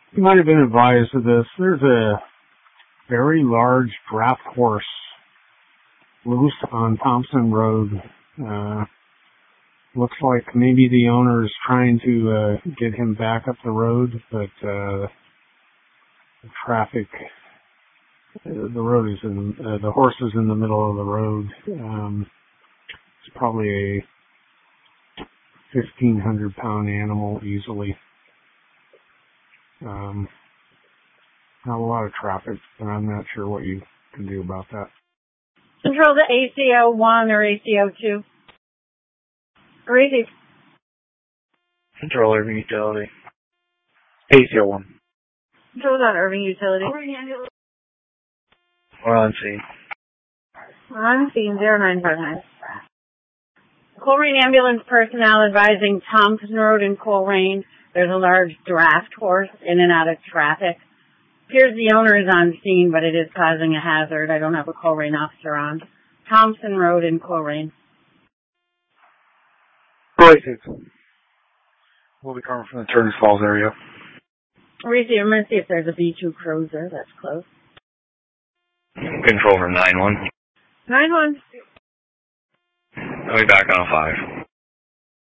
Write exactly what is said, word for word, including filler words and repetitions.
You might have been advised of this. There's a very large draft horse loose on Thompson Road. Uh, looks like maybe the owner is trying to uh, get him back up the road, but uh, the traffic, uh, the road is in, uh, the horse is in the middle of the road. Um, it's probably a fifteen hundred pound animal easily. Um, not a lot of traffic, and I'm not sure what you can do about that. Control the A C O one or A C O two. Receive. Control Irving Utility. A C O one. Control that Irving Utility. We're on scene. We're on scene zero nine five nine. Coleraine ambulance personnel advising Thompson Road in Coleraine. There's a large draft horse in and out of traffic. Appears the owner is on scene, but it is causing a hazard. I don't have a Coleraine officer on. Thompson Road in Coleraine. Receive. We'll be coming from the Turner's Falls area. Receive. I'm going to see if there's a B two cruiser that's close. Control for nine one. nine one. I'll be back on five.